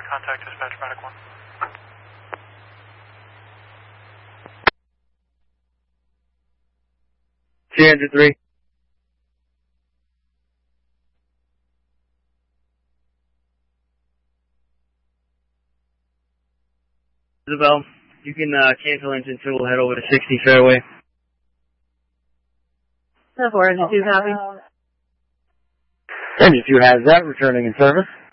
contact dispatch medic 1. C-103. Isabel, you can cancel engine 2, we'll head over to 60 Fairway. 4 engine 2 copy. Engine 2 has that, returning in service.